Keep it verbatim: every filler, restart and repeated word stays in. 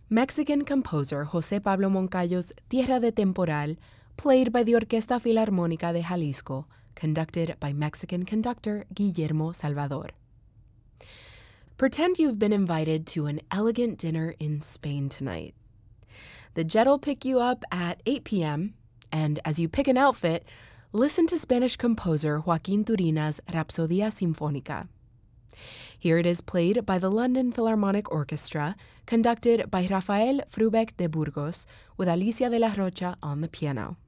Mexican composer José Pablo Moncayo's Tierra de Temporal, played by the Orquesta Filarmónica de Jalisco, conducted by Mexican conductor Guillermo Salvador. Pretend you've been invited to an elegant dinner in Spain tonight. The jet'll pick you up at eight p.m., and as you pick an outfit, listen to Spanish composer Joaquín Turina's Rapsodia Sinfónica. Here it is played by the London Philharmonic Orchestra, conducted by Rafael Frubeck de Burgos, with Alicia de la Rocha on the piano.